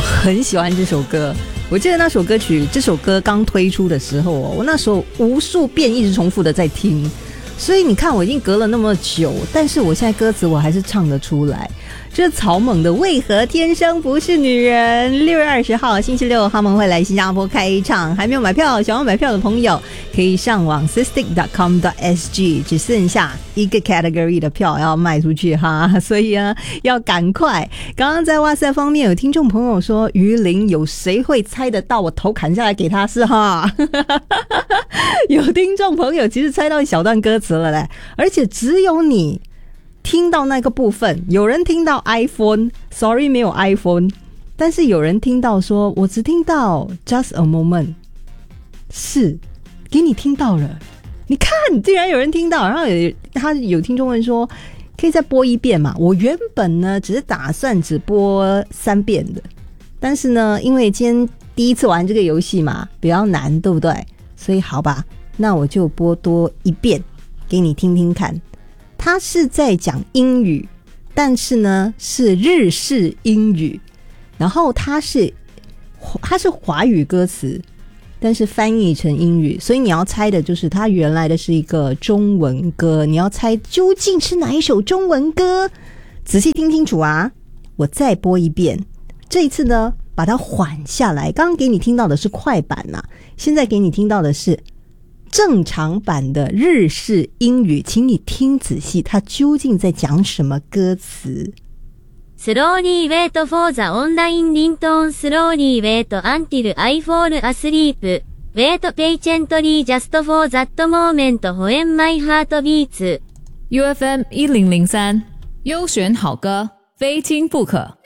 很喜欢这首歌。我记得那首歌曲，这首歌刚推出的时候我那时候无数遍一直重复的在听，所以你看我已经隔了那么久，但是我现在歌词我还是唱得出来。这草蜢的为何天生不是女人，6月20号星期六他们会来新加坡开场，还没有买票想要买票的朋友可以上网 sistik.com.sg， 只剩下一个 category 的票要卖出去哈，所以呢要赶快。刚刚在哇塞方面有听众朋友说于林有谁会猜得到我头砍下来给他是哈有听众朋友其实猜到一小段歌词了嘞，而且只有你听到那个部分，有人听到 iPhone Sorry 没有 iPhone， 但是有人听到说我只听到 Just a moment， 是给你听到了，你看竟然有人听到。然后他有听众问说可以再播一遍嘛，我原本呢只是打算只播3遍的，但是呢因为今天第一次玩这个游戏嘛比较难对不对，所以好吧那我就播多1遍给你听听看。他是在讲英语，但是呢是日式英语，然后它是华语歌词，但是翻译成英语，所以你要猜的就是它原来的是一个中文歌，你要猜究竟是哪一首中文歌。仔细听清楚啊，我再播一遍，这一次呢把它缓下来，刚刚给你听到的是快版啊，现在给你听到的是正常版的日式英语，请你听仔细，它究竟在讲什么歌词。 Slowly wait for the online ringtone, slowly wait until I fall asleep. Wait patiently just for that moment when my heart beats. UFM 1003，优选好歌，非听不可。